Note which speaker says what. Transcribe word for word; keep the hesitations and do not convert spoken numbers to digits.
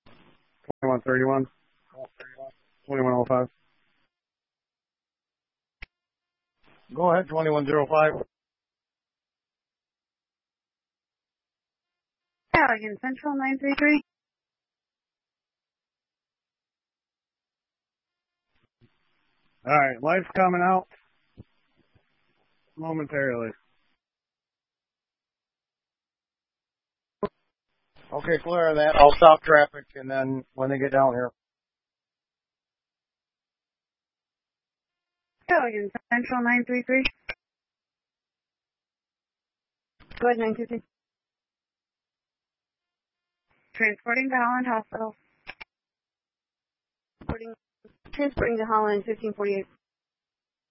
Speaker 1: twenty-one thirty-one. twenty-one oh five.
Speaker 2: Go ahead, twenty-one oh five.
Speaker 3: Allegan Central nine three three.
Speaker 1: All right, lights coming out momentarily.
Speaker 2: Okay, clear of that. I'll stop traffic, and then when they get down here.
Speaker 3: Allegan Central nine three three. Go ahead, nine two three. Transporting to Holland Hospital. Transporting, transporting to Holland, fifteen forty-eight.